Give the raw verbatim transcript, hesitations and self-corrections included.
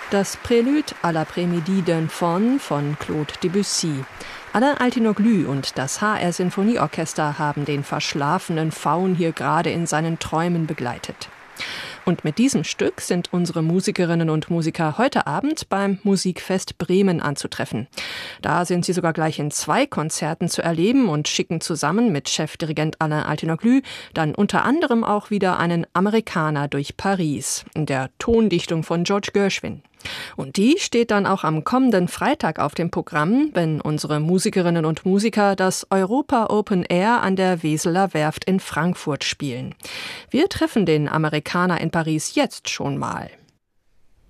Das Prélude à l'après-midi d'un faune von Claude Debussy. Alain Altinoglu und das H R-Sinfonieorchester haben den verschlafenen Faun hier gerade in seinen Träumen begleitet. Und mit diesem Stück sind unsere Musikerinnen und Musiker heute Abend beim Musikfest Bremen anzutreffen. Da sind sie sogar gleich in zwei Konzerten zu erleben und schicken zusammen mit Chefdirigent Alain Altinoglu dann unter anderem auch wieder einen Amerikaner durch Paris, in der Tondichtung von George Gershwin. Und die steht dann auch am kommenden Freitag auf dem Programm, wenn unsere Musikerinnen und Musiker das Europa Open Air an der Weseler Werft in Frankfurt spielen. Wir treffen den Amerikaner in Paris jetzt schon mal.